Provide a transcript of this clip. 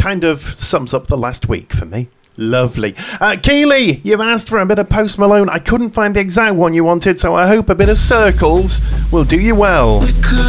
kind of sums up the last week for me. Lovely. Keely, you've asked for a bit of Post Malone. I couldn't find the exact one you wanted, so I hope a bit of Circles will do you well.